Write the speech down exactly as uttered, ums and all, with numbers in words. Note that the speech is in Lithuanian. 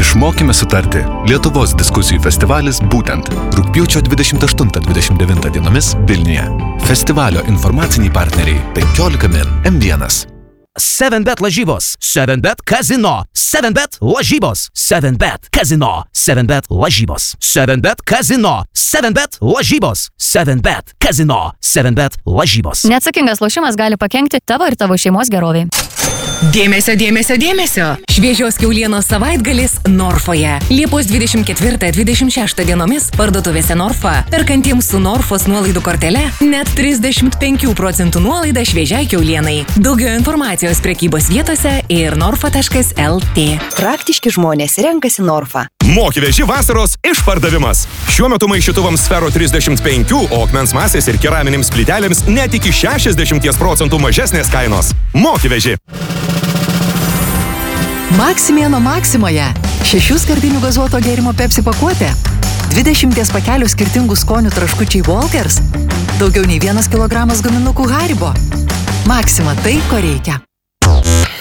Išmokime sutarti. Lietuvos diskusijų festivalis būtent rugpjūčio dvidešimt aštuntą dvidešimt devintą dienomis Vilniuje. Festivalio informaciniai partneriai penkiolika min M vienas. seven bet lažybos, seven bet kazino, seven bet lažybos, seven bet kazino, seven bet lažybos, seven bet kazino, seven bet lažybos, seven bet kazino, seven bet lažybos. Neatsakingas lošimas gali pakenkti tavo ir tavo šeimos geroviai. Dėmesio, dėmesio, dėmesio. Šviežios kiaulienos savaitgalis Norfoje. Liepos dvidešimt ketvirtą dvidešimt šeštą dienomis parduotuvėse Norfa. Perkantiems su Norfos nuolaidų kortele net trisdešimt penkių procentų nuolaida šviežiai kiaulienai. Daugiau informacijos prekybos vietose ir norfa taškas el tė. Praktiški žmonės renkasi Norfa. Moki-veži vasaros išpardavimas. Šiuo metu maišytuvams Sfero trisdešimt penki, o akmens masės ir keraminėms plytelėms net iki šešiasdešimt procentų mažesnės kainos. Moki-veži. Maksimėno Maksimoje. Šešių skardinių gazuoto gėrimo Pepsi pakuotė. dvidešimties pakelių skirtingų skonių traškučiai Walkers. Daugiau nei vienas kilogramas gaminukų Haribo. Maksima tai, ko reikia.